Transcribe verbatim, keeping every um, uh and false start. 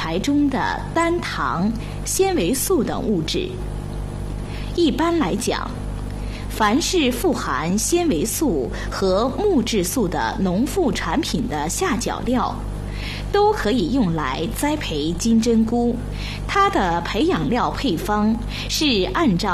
材中的单糖、纤维素等物质。一般来讲，凡是富含纤维素和木质素的农副产品的下脚料，都可以用来栽培金针菇。它的培养料配方是按照